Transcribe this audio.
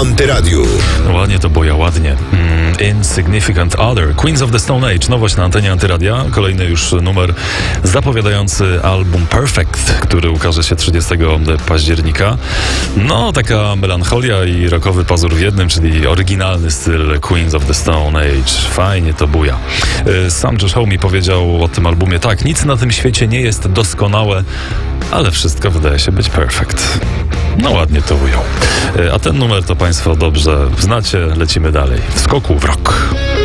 Antyradiu. Ładnie to boja, ładnie. Insignificant Other, Queens of the Stone Age, nowość na antenie Antyradia. Kolejny już numer zapowiadający album Perfect, który ukaże się 30 października. No, taka melancholia i rockowy pazur w jednym, czyli oryginalny styl Queens of the Stone Age. Fajnie to buja. Sam Josh Homme powiedział o tym albumie tak: nic na tym świecie nie jest doskonałe, ale wszystko wydaje się być perfect. No ładnie to ujął. A ten numer to Państwo dobrze znacie. Lecimy dalej. W skoku w rock.